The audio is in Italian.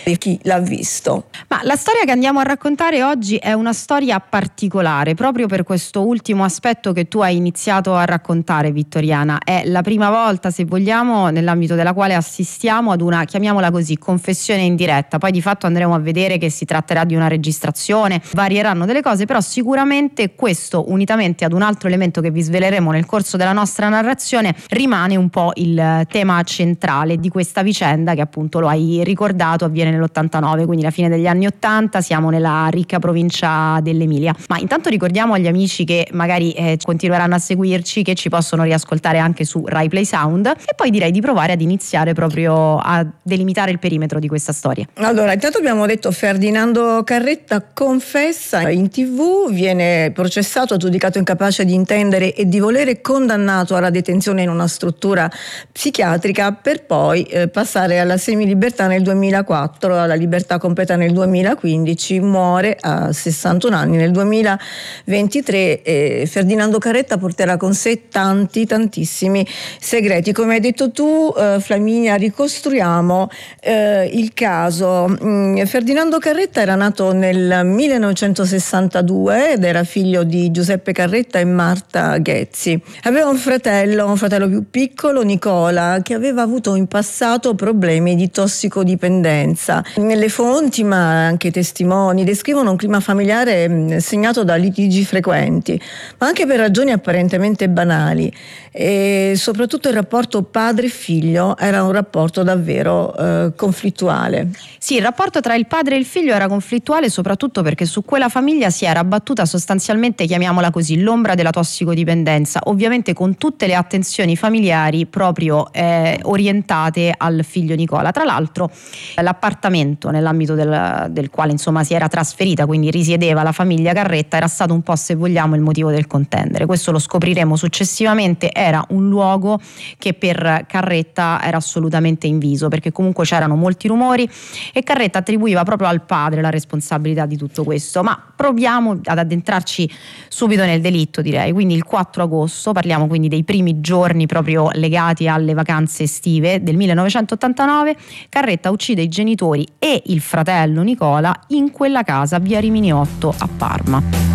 di chi l'ha visto. Ma la storia che andiamo a raccontare oggi è una storia particolare, proprio per questo ultimo aspetto che tu hai iniziato a raccontare, Vittoriana. È la prima volta, se vogliamo, nell'ambito della quale assistiamo ad una, chiamiamola così, confessione in diretta. Poi di fatto andremo a vedere che si tratterà di una registrazione, varieranno delle cose, però sicuramente questo, unitamente ad un altro elemento che vi sveleremo nel corso della nostra narrazione, rimane un po' il tema centrale di questa vicenda che, appunto, lo hai ricordato, avviene nell'89, quindi la fine degli anni 80, siamo nella ricca provincia dell'Emilia. Ma intanto ricordiamo agli amici che magari continueranno a seguirci che ci possono riascoltare anche su Rai Play Sound, e poi direi di provare ad iniziare proprio a delimitare il perimetro di questa storia. Allora, intanto abbiamo detto Ferdinando Carretta confessa in TV, viene processato, giudicato incapace di intendere e di volere, condannato alla detenzione in una struttura psichiatrica, per poi passare alla semilibertà nel 2004, alla libertà completa nel 2015, muore a 61 anni nel 2023. Ferdinando Carretta porterà con sé tantissimi segreti. Come hai detto tu, Flaminia, ricostruiamo il caso. Ferdinando Carretta era nato nel 1962 ed era figlio di Giuseppe Carretta e Marta Ghezzi. Aveva un fratello più piccolo, Nicola, che aveva avuto in passato problemi di tossicodipendenza. Nelle fonti, ma anche i testimoni, descrivono un clima familiare segnato da litigi frequenti, ma anche per ragioni apparentemente banali, e soprattutto il rapporto padre-figlio era un rapporto davvero conflittuale. Sì, il rapporto tra il padre e il figlio era conflittuale, soprattutto perché su quella famiglia si era abbattuta sostanzialmente, chiamiamola così, l'ombra della tossicodipendenza, ovviamente con tutte le attenzioni familiari proprio orientate al figlio Nicola. Tra l'altro l'appartamento nell'ambito del quale insomma si era trasferita, quindi risiedeva la famiglia Carretta, era stato un po', se vogliamo, il motivo del contendere. Questo lo scopriremo successivamente. Era un luogo che per Carretta era assolutamente inviso, perché comunque c'erano molti rumori e Carretta attribuiva proprio al padre la responsabilità di tutto questo. Ma proviamo ad addentrarci subito nel delitto, direi. Quindi il 4 agosto, parliamo quindi dei primi giorni proprio legati alle vacanze estive del 1989, Carretta uccide i genitori e il fratello Nicola in quella casa via Rimini 8 a Parma.